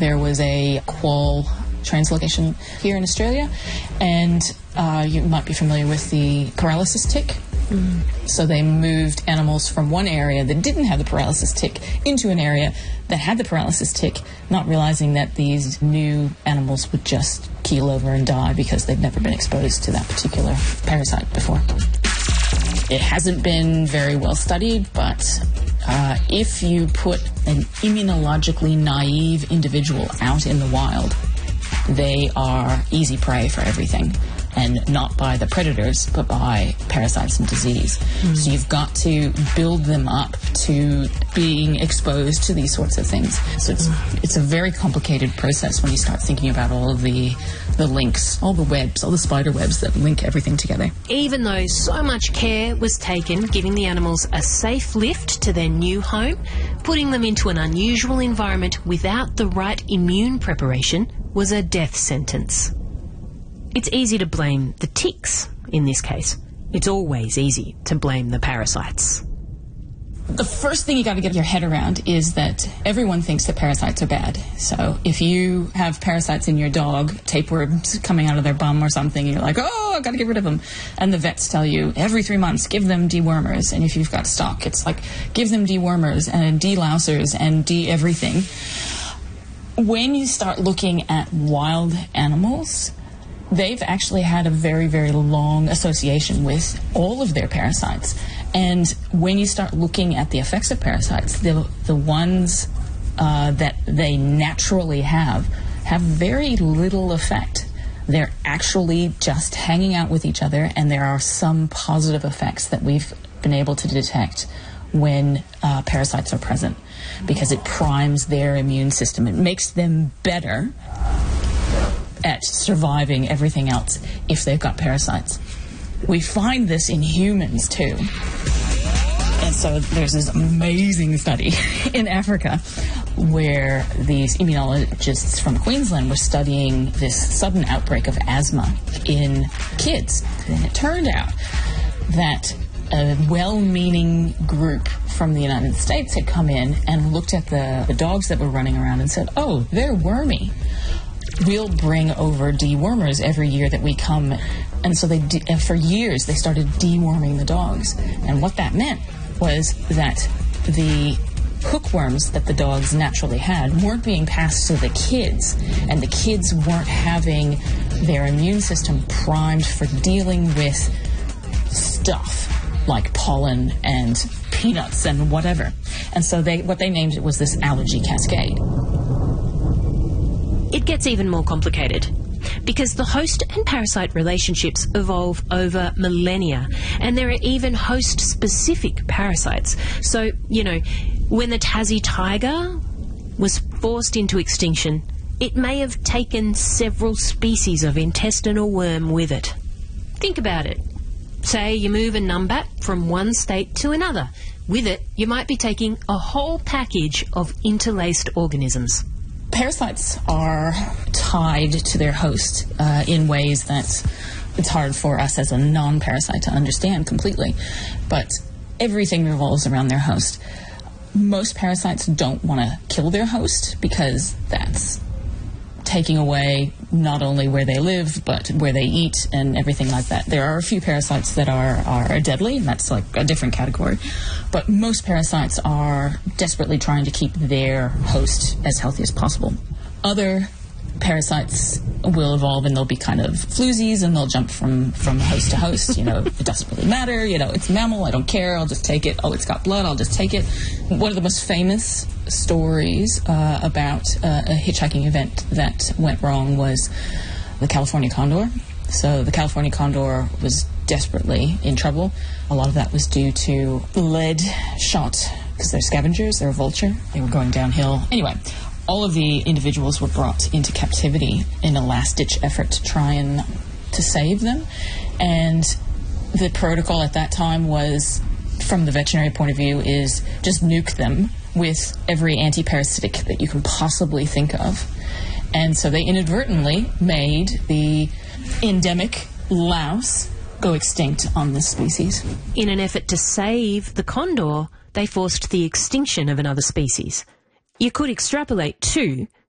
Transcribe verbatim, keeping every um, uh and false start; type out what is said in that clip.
there was a quoll translocation here in Australia, and uh, you might be familiar with the paralysis tick. Mm. So they moved animals from one area that didn't have the paralysis tick into an area that had the paralysis tick, not realizing that these new animals would just keel over and die because they'd never been exposed to that particular parasite before. It hasn't been very well studied, but uh, if you put an immunologically naive individual out in the wild, they are easy prey for everything. And not by the predators, but by parasites and disease. Mm. So you've got to build them up to being exposed to these sorts of things. So it's mm. it's a very complicated process when you start thinking about all of the the links, all the webs, all the spider webs that link everything together. Even though so much care was taken giving the animals a safe lift to their new home, putting them into an unusual environment without the right immune preparation was a death sentence. It's easy to blame the ticks in this case. It's always easy to blame the parasites. The first thing you got to get your head around is that everyone thinks that parasites are bad. So if you have parasites in your dog, tapeworms coming out of their bum or something, and you're like, oh, I've got to get rid of them. And the vets tell you every three months, give them dewormers. And if you've got stock, it's like, give them dewormers and delousers and de-everything. When you start looking at wild animals, they've actually had a very, very long association with all of their parasites. And when you start looking at the effects of parasites, the, the ones uh, that they naturally have have very little effect. They're actually just hanging out with each other, and there are some positive effects that we've been able to detect when uh, parasites are present, because it primes their immune system. It makes them better at surviving everything else if they've got parasites. We find this in humans too. And so there's this amazing study in Africa where these immunologists from Queensland were studying this sudden outbreak of asthma in kids. And it turned out that a well-meaning group from the United States had come in and looked at the, the dogs that were running around and said, oh, they're wormy. We'll bring over dewormers every year that we come. And so they, de- for years, they started deworming the dogs. And what that meant was that the hookworms that the dogs naturally had weren't being passed to the kids, and the kids weren't having their immune system primed for dealing with stuff like pollen and peanuts and whatever. And so they, what they named it was this allergy cascade. It gets even more complicated because the host and parasite relationships evolve over millennia, and there are even host-specific parasites. So, you know, when the Tassie tiger was forced into extinction, it may have taken several species of intestinal worm with it. Think about it. Say you move a numbat from one state to another. With it, you might be taking a whole package of interlaced organisms. Parasites are tied to their host uh, in ways that it's hard for us as a non-parasite to understand completely. But everything revolves around their host. Most parasites don't want to kill their host because that's taking away not only where they live, but where they eat and everything like that. There are a few parasites that are, are deadly, and that's like a different category. But most parasites are desperately trying to keep their host as healthy as possible. Other parasites will evolve and they'll be kind of floozies and they'll jump from, from host to host. You know, it doesn't really matter. You know, it's a mammal. I don't care. I'll just take it. Oh, it's got blood. I'll just take it. One of the most famous stories uh, about uh, a hitchhiking event that went wrong was the California condor. So the California condor was desperately in trouble. A lot of that was due to lead shot, because they're scavengers, they're a vulture. They were going downhill. Anyway, all of the individuals were brought into captivity in a last-ditch effort to try and to save them. And the protocol at that time was, from the veterinary point of view, is just nuke them with every anti-parasitic that you can possibly think of. And so they inadvertently made the endemic louse go extinct on this species. In an effort to save the condor, they forced the extinction of another species. You could extrapolate, too,